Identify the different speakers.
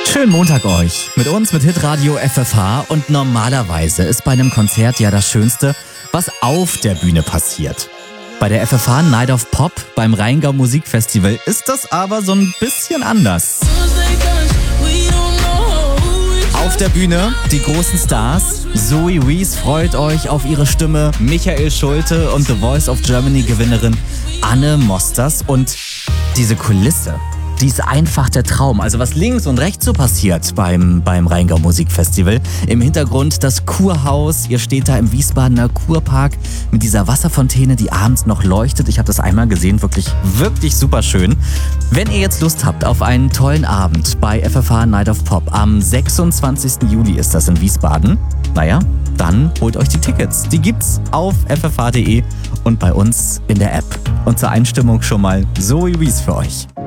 Speaker 1: Schönen Montag euch. Mit uns, mit Hitradio FFH. Und normalerweise ist bei einem Konzert ja das Schönste, was auf der Bühne passiert. Bei der FFH Night of Pop beim Rheingau Musikfestival ist das aber so ein bisschen anders. Auf der Bühne die großen Stars. Zoe Wees freut euch auf ihre Stimme. Michael Schulte und The Voice of Germany Gewinnerin Anne Mosters. Und diese Kulisse, die ist einfach der Traum. Also was links und rechts so passiert beim Rheingau Musikfestival. Im Hintergrund das Kurhaus. Ihr steht da im Wiesbadener Kurpark mit dieser Wasserfontäne, die abends noch leuchtet. Ich habe das einmal gesehen, wirklich, wirklich super schön. Wenn ihr jetzt Lust habt auf einen tollen Abend bei FFH Night of Pop, am 26. Juli ist das in Wiesbaden. Naja, dann holt euch die Tickets. Die gibt's auf ffh.de und bei uns in der App. Und zur Einstimmung schon mal Zoe Wees für euch.